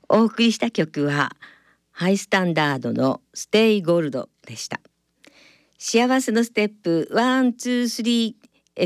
お送りした曲はハイスタンダードのステイゴールドでした。幸せのステップ 1,2,3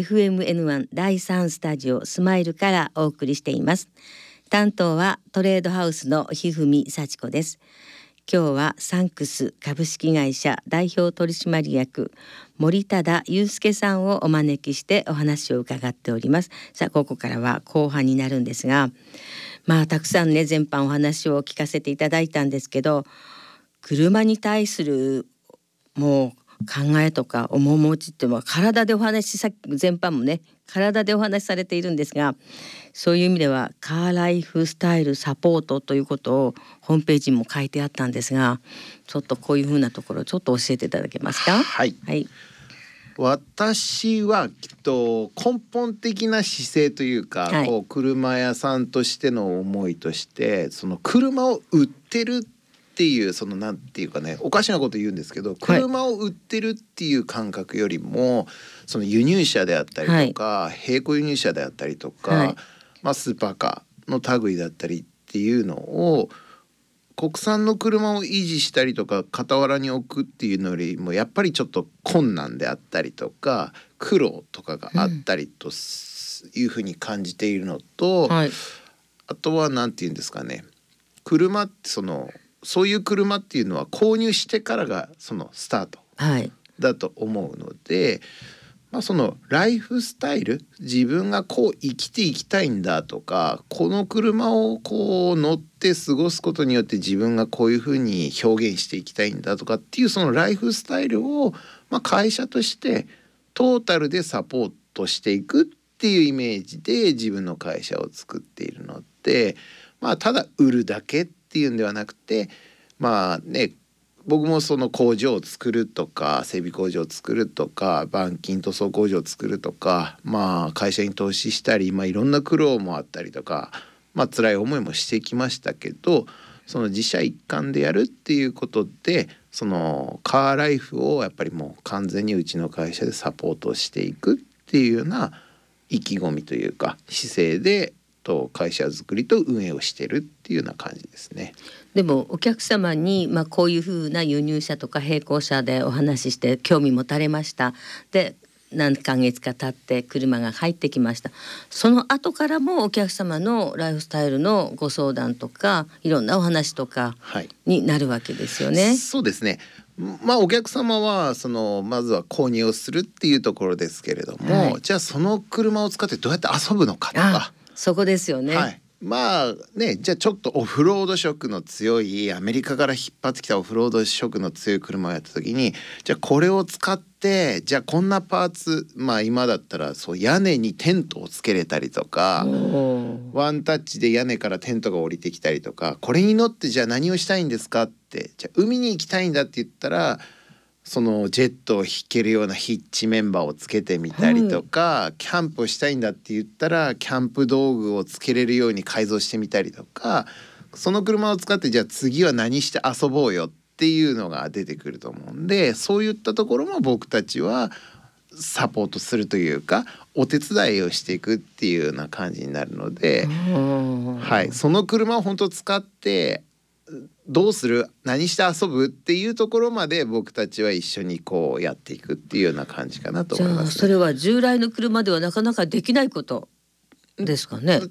FMN1 第3スタジオスマイルからお送りしています。担当はトレードハウスのひふみさちこです。今日はサンクス株式会社代表取締役森忠祐介さんをお招きしてお話を伺っております。さあここからは後半になるんですが、たくさんね全般お話を聞かせていただいたんですけど、車に対するもう考えとか面持ちって体でお話し、さっき全般もね体でお話しされているんですが、そういう意味ではカーライフスタイルサポートということをホームページにも書いてあったんですが、ちょっとこういうふうなところちょっと教えていただけますか？ はい、 はい、 私はきっと根本的な姿勢というか、 はい、 こう車屋さんとしての思いとして、その車を売ってるっていう、そのなんていうかね、おかしなこと言うんですけど、車を売ってるっていう感覚よりも、その輸入車であったりとか、並行輸入車であったりとか、スーパーカーの類だったりっていうのを、国産の車を維持したりとか傍らに置くっていうのよりもやっぱりちょっと困難であったりとか苦労とかがあったりというふうに感じているのと、あとはなんていうんですかね、車ってそういう車っていうのは購入してからがそのスタートだと思うので、そのライフスタイル、自分がこう生きていきたいんだとか、この車をこう乗って過ごすことによって自分がこういうふうに表現していきたいんだとかっていうそのライフスタイルを、会社としてトータルでサポートしていくっていうイメージで自分の会社を作っているので、ただ売るだけっていうんではなくて、僕もその工場を作るとか整備工場を作るとか板金塗装工場を作るとか、会社に投資したり、いろんな苦労もあったりとか、辛い思いもしてきましたけど、その自社一貫でやるっていうことで、そのカーライフをやっぱりもう完全にうちの会社でサポートしていくっていうような意気込みというか姿勢で会社づくりと運営をしてるっていうような感じですね。 でもお客様に、こういうふうな輸入車とか並行車でお話しして興味持たれました。で何ヶ月か経って車が入ってきました。その後からもお客様のライフスタイルのご相談とかいろんなお話とかになるわけですよね。 そうですね。お客様はまずは購入をするっていうところですけれども、じゃあその車を使ってどうやって遊ぶのかとか、 そこですよね。 じゃあちょっとオフロード色の強いアメリカから引っ張ってきたオフロード色の強い車をやった時に、じゃあこれを使ってじゃあこんなパーツ、今だったら屋根にテントをつけれたりとか、ワンタッチで屋根からテントが降りてきたりとか、これに乗ってじゃあ何をしたいんですかって、じゃあ海に行きたいんだって言ったらそのジェットを引けるようなヒッチメンバーをつけてみたりとか、キャンプをしたいんだって言ったらキャンプ道具をつけれるように改造してみたりとか、その車を使ってじゃあ次は何して遊ぼうよっていうのが出てくると思うんで、そういったところも僕たちはサポートするというかお手伝いをしていくっていうような感じになるので、その車を本当使ってどうする、何して遊ぶっていうところまで僕たちは一緒にこうやっていくっていうような感じかなと思います、 じゃあそれは従来の車ではなかなかできないことですかね。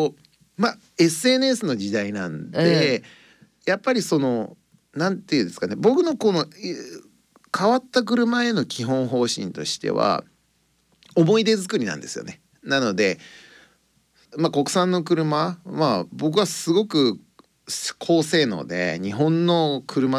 SNS の時代なんで、やっぱりなんていうんですかね、僕のこの変わった車への基本方針としては思い出作りなんですよね。なので、国産の車、僕はすごく高性能で日本の車